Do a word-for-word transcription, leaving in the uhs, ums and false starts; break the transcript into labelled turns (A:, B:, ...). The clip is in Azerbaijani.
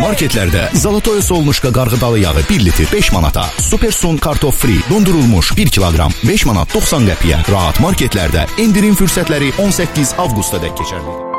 A: Marketlərdə Zalatoya Solnuşka qarğıdalı yağı bir litr beş manata, Supersun kartof free dondurulmuş bir kiloqram beş manat doxsan qəpiyə. Rahat marketlərdə endirim fürsətləri on səkkiz avqusta dək keçərlidir.